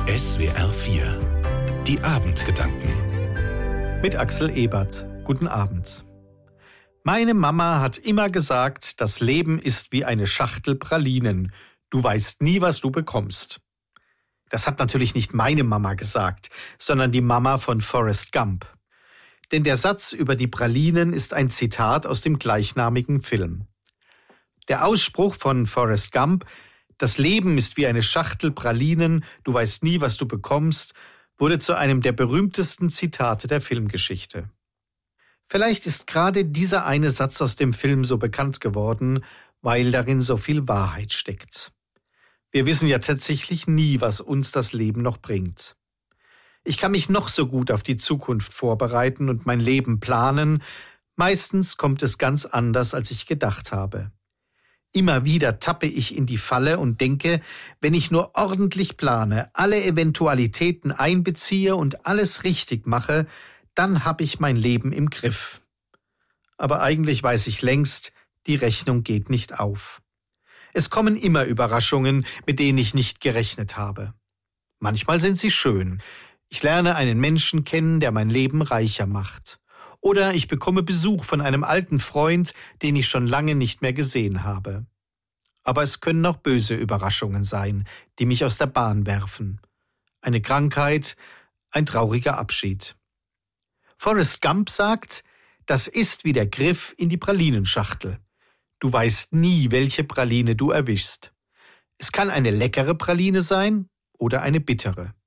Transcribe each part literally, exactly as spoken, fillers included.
S W R vier. Die Abendgedanken. Mit Axel Ebert. Guten Abend. Meine Mama hat immer gesagt, das Leben ist wie eine Schachtel Pralinen. Du weißt nie, was du bekommst. Das hat natürlich nicht meine Mama gesagt, sondern die Mama von Forrest Gump. Denn der Satz über die Pralinen ist ein Zitat aus dem gleichnamigen Film. Der Ausspruch von Forrest Gump, das Leben ist wie eine Schachtel Pralinen, du weißt nie, was du bekommst, wurde zu einem der berühmtesten Zitate der Filmgeschichte. Vielleicht ist gerade dieser eine Satz aus dem Film so bekannt geworden, weil darin so viel Wahrheit steckt. Wir wissen ja tatsächlich nie, was uns das Leben noch bringt. Ich kann mich noch so gut auf die Zukunft vorbereiten und mein Leben planen. Meistens kommt es ganz anders, als ich gedacht habe. Immer wieder tappe ich in die Falle und denke, wenn ich nur ordentlich plane, alle Eventualitäten einbeziehe und alles richtig mache, dann habe ich mein Leben im Griff. Aber eigentlich weiß ich längst, die Rechnung geht nicht auf. Es kommen immer Überraschungen, mit denen ich nicht gerechnet habe. Manchmal sind sie schön. Ich lerne einen Menschen kennen, der mein Leben reicher macht. Oder ich bekomme Besuch von einem alten Freund, den ich schon lange nicht mehr gesehen habe. Aber es können auch böse Überraschungen sein, die mich aus der Bahn werfen. Eine Krankheit, ein trauriger Abschied. Forrest Gump sagt, das ist wie der Griff in die Pralinenschachtel. Du weißt nie, welche Praline du erwischst. Es kann eine leckere Praline sein oder eine bittere.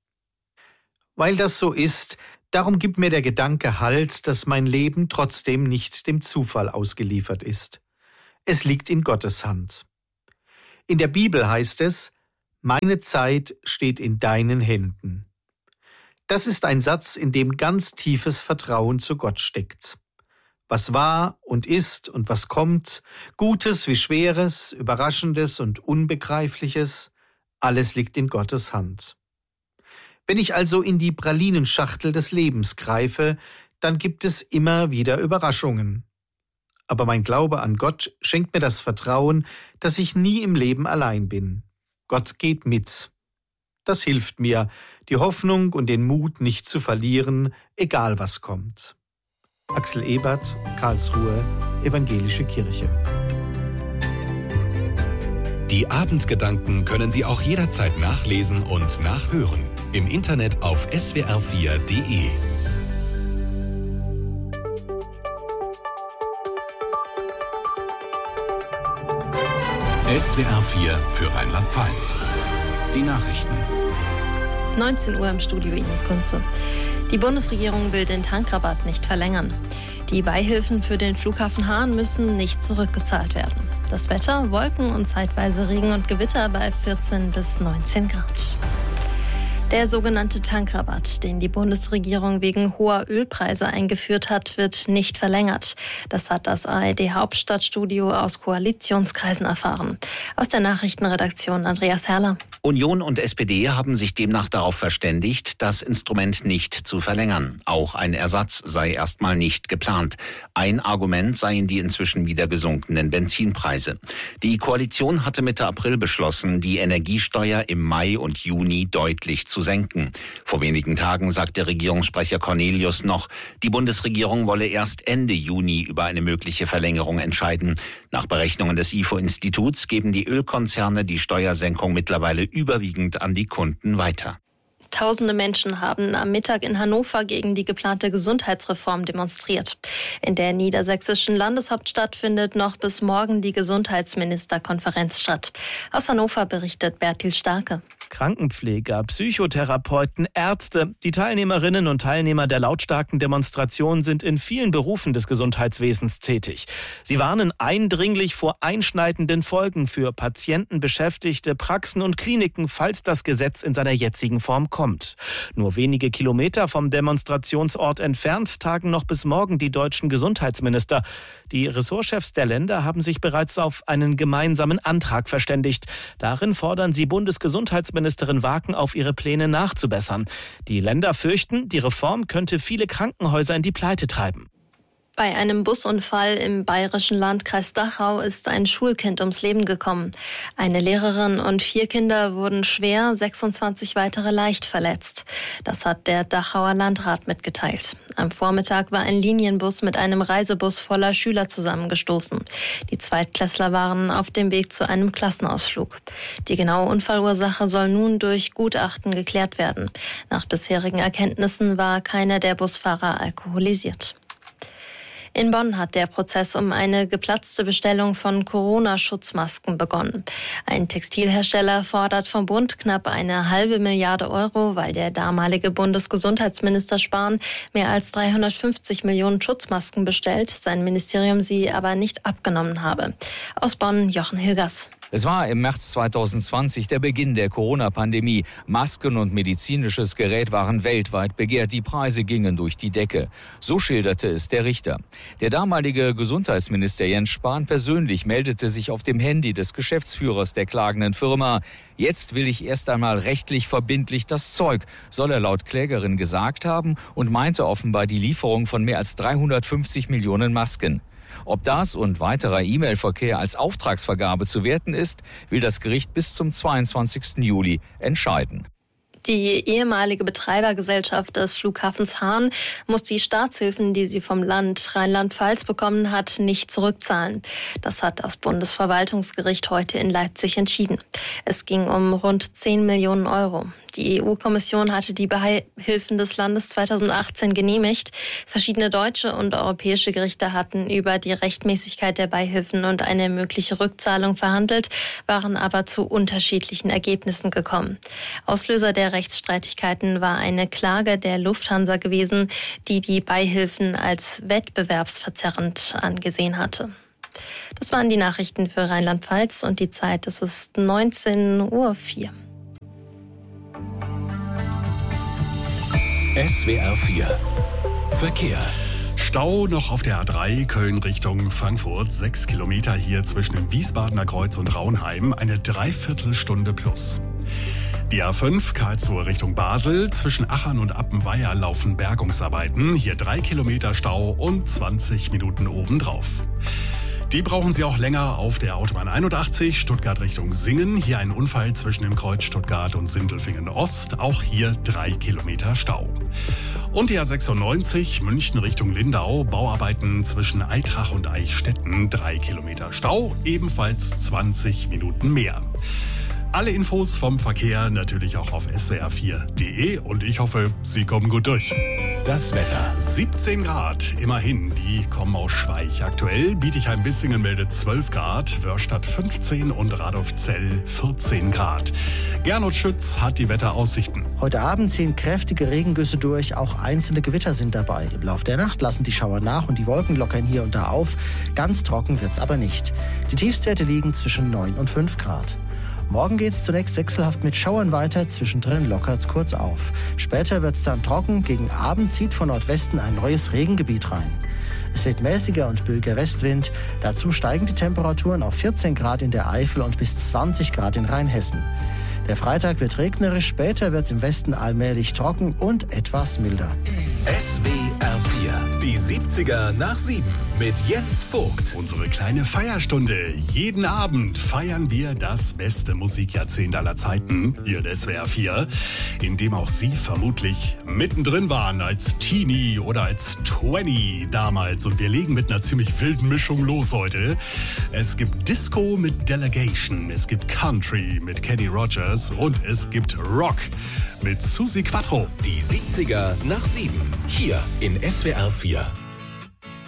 Weil das so ist, darum gibt mir der Gedanke Halt, dass mein Leben trotzdem nicht dem Zufall ausgeliefert ist. Es liegt in Gottes Hand. In der Bibel heißt es, meine Zeit steht in deinen Händen. Das ist ein Satz, in dem ganz tiefes Vertrauen zu Gott steckt. Was war und ist und was kommt, Gutes wie Schweres, Überraschendes und Unbegreifliches, alles liegt in Gottes Hand. Wenn ich also in die Pralinenschachtel des Lebens greife, dann gibt es immer wieder Überraschungen. Aber mein Glaube an Gott schenkt mir das Vertrauen, dass ich nie im Leben allein bin. Gott geht mit. Das hilft mir, die Hoffnung und den Mut nicht zu verlieren, egal was kommt. Axel Ebert, Karlsruhe, Evangelische Kirche. Die Abendgedanken können Sie auch jederzeit nachlesen und nachhören. Im Internet auf S W R vier Punkt de. S W R vier für Rheinland-Pfalz. Die Nachrichten. neunzehn Uhr im Studio Ines Kunze. Die Bundesregierung will den Tankrabatt nicht verlängern. Die Beihilfen für den Flughafen Hahn müssen nicht zurückgezahlt werden. Das Wetter, Wolken und zeitweise Regen und Gewitter bei vierzehn bis neunzehn Grad. Der sogenannte Tankrabatt, den die Bundesregierung wegen hoher Ölpreise eingeführt hat, wird nicht verlängert. Das hat das A R D-Hauptstadtstudio aus Koalitionskreisen erfahren. Aus der Nachrichtenredaktion Andreas Herrler. Union und S P D haben sich demnach darauf verständigt, das Instrument nicht zu verlängern. Auch ein Ersatz sei erstmal nicht geplant. Ein Argument seien die inzwischen wieder gesunkenen Benzinpreise. Die Koalition hatte Mitte April beschlossen, die Energiesteuer im Mai und Juni deutlich zu senken. Vor wenigen Tagen sagte Regierungssprecher Cornelius noch, die Bundesregierung wolle erst Ende Juni über eine mögliche Verlängerung entscheiden. Nach Berechnungen des I F O-Instituts geben die Ölkonzerne die Steuersenkung mittlerweile überwiegend an die Kunden weiter. Tausende Menschen haben am Mittag in Hannover gegen die geplante Gesundheitsreform demonstriert. In der niedersächsischen Landeshauptstadt findet noch bis morgen die Gesundheitsministerkonferenz statt. Aus Hannover berichtet Bertil Starke. Krankenpfleger, Psychotherapeuten, Ärzte. Die Teilnehmerinnen und Teilnehmer der lautstarken Demonstration sind in vielen Berufen des Gesundheitswesens tätig. Sie warnen eindringlich vor einschneidenden Folgen für Patienten, Beschäftigte, Praxen und Kliniken, falls das Gesetz in seiner jetzigen Form kommt. Nur wenige Kilometer vom Demonstrationsort entfernt tagen noch bis morgen die deutschen Gesundheitsminister. Die Ressortchefs der Länder haben sich bereits auf einen gemeinsamen Antrag verständigt. Darin fordern sie Bundesgesundheitsministerin Wagen auf, ihre Pläne nachzubessern. Die Länder fürchten, die Reform könnte viele Krankenhäuser in die Pleite treiben. Bei einem Busunfall im bayerischen Landkreis Dachau ist ein Schulkind ums Leben gekommen. Eine Lehrerin und vier Kinder wurden schwer, sechsundzwanzig weitere leicht verletzt. Das hat der Dachauer Landrat mitgeteilt. Am Vormittag war ein Linienbus mit einem Reisebus voller Schüler zusammengestoßen. Die Zweitklässler waren auf dem Weg zu einem Klassenausflug. Die genaue Unfallursache soll nun durch Gutachten geklärt werden. Nach bisherigen Erkenntnissen war keiner der Busfahrer alkoholisiert. In Bonn hat der Prozess um eine geplatzte Bestellung von Corona-Schutzmasken begonnen. Ein Textilhersteller fordert vom Bund knapp eine halbe Milliarde Euro, weil der damalige Bundesgesundheitsminister Spahn mehr als dreihundertfünfzig Millionen Schutzmasken bestellt, sein Ministerium sie aber nicht abgenommen habe. Aus Bonn Jochen Hilgers. Es war im März zweitausendzwanzig der Beginn der Corona-Pandemie. Masken und medizinisches Gerät waren weltweit begehrt. Die Preise gingen durch die Decke. So schilderte es der Richter. Der damalige Gesundheitsminister Jens Spahn persönlich meldete sich auf dem Handy des Geschäftsführers der klagenden Firma. Jetzt will ich erst einmal rechtlich verbindlich das Zeug, soll er laut Klägerin gesagt haben und meinte offenbar die Lieferung von mehr als dreihundertfünfzig Millionen Masken. Ob das und weiterer E-Mail-Verkehr als Auftragsvergabe zu werten ist, will das Gericht bis zum zweiundzwanzigsten Juli entscheiden. Die ehemalige Betreibergesellschaft des Flughafens Hahn muss die Staatshilfen, die sie vom Land Rheinland-Pfalz bekommen hat, nicht zurückzahlen. Das hat das Bundesverwaltungsgericht heute in Leipzig entschieden. Es ging um rund zehn Millionen Euro. Die E U-Kommission hatte die Beihilfen des Landes zweitausendachtzehn genehmigt. Verschiedene deutsche und europäische Gerichte hatten über die Rechtmäßigkeit der Beihilfen und eine mögliche Rückzahlung verhandelt, waren aber zu unterschiedlichen Ergebnissen gekommen. Auslöser der Rechtsstreitigkeiten war eine Klage der Lufthansa gewesen, die die Beihilfen als wettbewerbsverzerrend angesehen hatte. Das waren die Nachrichten für Rheinland-Pfalz und die Zeit, es ist neunzehn Uhr vier. S W R vier Verkehr. Stau noch auf der A drei Köln Richtung Frankfurt. Sechs Kilometer hier zwischen dem Wiesbadener Kreuz und Raunheim. Eine Dreiviertelstunde plus. Die A fünf Karlsruhe Richtung Basel. Zwischen Achern und Appenweier laufen Bergungsarbeiten. Hier drei Kilometer Stau und zwanzig Minuten obendrauf. Die brauchen Sie auch länger auf der Autobahn einundachtzig, Stuttgart Richtung Singen. Hier ein Unfall zwischen dem Kreuz Stuttgart und Sindelfingen Ost. Auch hier drei Kilometer Stau. Und die A sechsundneunzig, München Richtung Lindau. Bauarbeiten zwischen Eitrach und Eichstätten. Drei Kilometer Stau, ebenfalls zwanzig Minuten mehr. Alle Infos vom Verkehr natürlich auch auf S W R vier Punkt de und ich hoffe, Sie kommen gut durch. Das Wetter. siebzehn Grad, immerhin, die kommen aus Schweich. Aktuell Bietigheim-Bissingen meldet zwölf Grad, Wörstadt fünfzehn und Radolfzell vierzehn Grad. Gernot Schütz hat die Wetteraussichten. Heute Abend ziehen kräftige Regengüsse durch, auch einzelne Gewitter sind dabei. Im Laufe der Nacht lassen die Schauer nach und die Wolken lockern hier und da auf. Ganz trocken wird's aber nicht. Die Tiefstwerte liegen zwischen neun und fünf Grad. Morgen geht's zunächst wechselhaft mit Schauern weiter, zwischendrin lockert's kurz auf. Später wird's dann trocken, gegen Abend zieht von Nordwesten ein neues Regengebiet rein. Es wird mäßiger und böiger Westwind, dazu steigen die Temperaturen auf vierzehn Grad in der Eifel und bis zwanzig Grad in Rheinhessen. Der Freitag wird regnerisch, später wird's im Westen allmählich trocken und etwas milder. S W R vier, die siebziger nach sieben mit Jens Vogt. Unsere kleine Feierstunde. Jeden Abend feiern wir das beste Musikjahrzehnt aller Zeiten hier in S W R vier, in dem auch Sie vermutlich mittendrin waren als Teenie oder als Twenty damals. Und wir legen mit einer ziemlich wilden Mischung los heute. Es gibt Disco mit Delegation, es gibt Country mit Kenny Rogers und es gibt Rock mit Susi Quattro. Die siebziger nach sieben, hier in S W R vier.